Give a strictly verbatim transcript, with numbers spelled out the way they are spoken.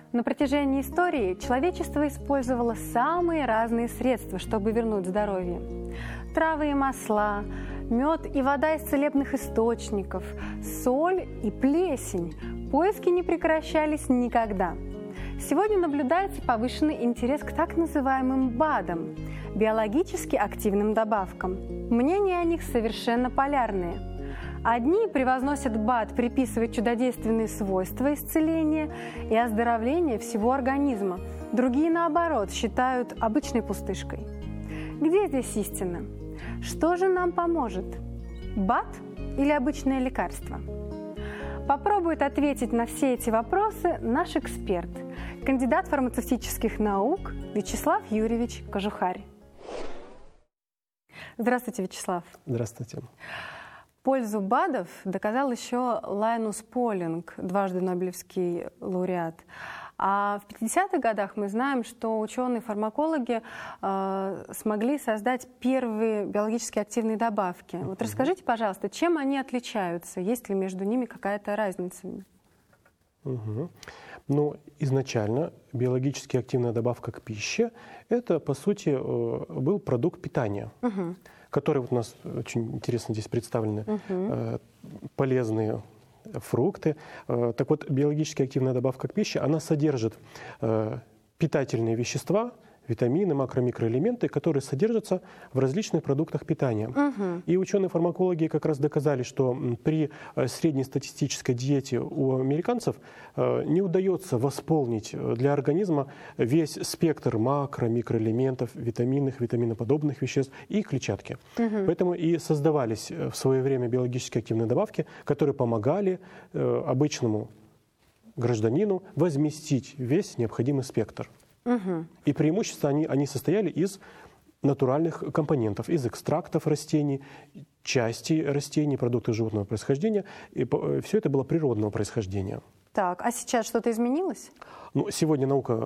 На протяжении истории человечество использовало самые разные средства, чтобы вернуть здоровье. Травы и масла, мед и вода из целебных источников, соль и плесень. Поиски не прекращались никогда. Сегодня наблюдается повышенный интерес к так называемым БАДам – биологически активным добавкам. Мнения о них совершенно полярные. Одни превозносят БАД, приписывая чудодейственные свойства исцеления и оздоровления всего организма. Другие, наоборот, считают обычной пустышкой. Где здесь истина? Что же нам поможет? БАД или обычное лекарство? Попробует ответить на все эти вопросы наш эксперт, кандидат фармацевтических наук Вячеслав Юрьевич Кожухарь. Здравствуйте, Вячеслав. Здравствуйте. Пользу БАДов доказал еще Лайнус Полинг, дважды Нобелевский лауреат. А в пятидесятых годах мы знаем, что ученые-фармакологи э, смогли создать первые биологически активные добавки. Uh-huh. Вот расскажите, пожалуйста, чем они отличаются? Есть ли между ними какая-то разница? Uh-huh. Ну, изначально биологически активная добавка к пище – это, по сути, был продукт питания. Uh-huh. Которые вот у нас очень интересно здесь представлены, uh-huh. полезные фрукты. Так вот, биологически активная добавка к пище, она содержит питательные вещества, витамины, макро- микроэлементы, которые содержатся в различных продуктах питания. Uh-huh. И ученые-фармакологи как раз доказали, что при среднестатистической диете у американцев не удается восполнить для организма весь спектр макро-, микроэлементов, витаминных, витаминоподобных веществ и клетчатки. Uh-huh. Поэтому и создавались в свое время биологически активные добавки, которые помогали обычному гражданину возместить весь необходимый спектр. Угу. И преимущественно они, они состояли из натуральных компонентов, из экстрактов растений, части растений, продуктов животного происхождения. И все это было природного происхождения. Так, а сейчас что-то изменилось? Ну, сегодня наука